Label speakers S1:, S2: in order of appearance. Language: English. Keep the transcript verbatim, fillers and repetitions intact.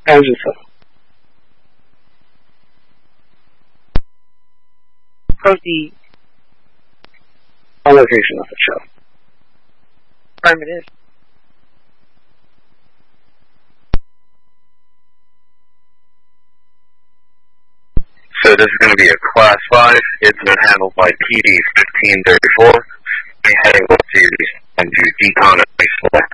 S1: As you said.
S2: Proceed.
S1: On location of the show.
S2: Affirmative.
S3: So this is going to be a Class five. It's been handled by P D fifteen thirty-four. We're heading up to and do decon at base select.